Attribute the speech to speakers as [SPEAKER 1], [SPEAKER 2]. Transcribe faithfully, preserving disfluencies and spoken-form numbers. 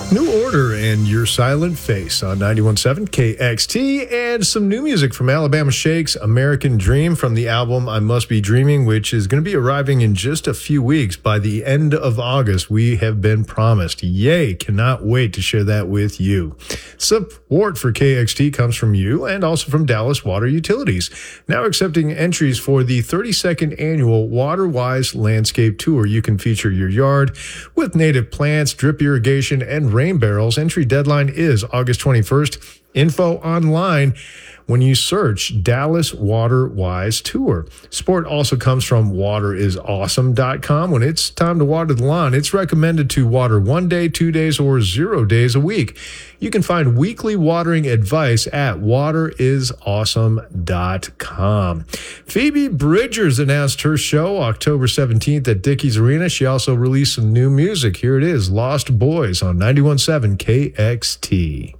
[SPEAKER 1] New Order and Your Silent Face on ninety-one point seven K X T, and some new music from Alabama Shakes, American Dream, from the album I Must Be Dreaming, which is going to be arriving in just a few weeks. By the end of August, we have been promised. Yay, cannot wait to share that with you. Support for K X T comes from you and also from Dallas Water Utilities, now accepting entries for the thirty-second annual WaterWise Landscape Tour. You can feature your yard with native plants, drip irrigation, and rain barrels. Entry deadline is August twenty-first. Info online when you search Dallas Water Wise Tour. Support also comes from water is awesome dot com. When it's time to water the lawn, it's recommended to water one day, two days, or zero days a week. You can find weekly watering advice at water is awesome dot com. Phoebe Bridgers announced her show October seventeenth at Dickies Arena. She also released some new music. Here it is, Lost Boys on ninety-one point seven K X T.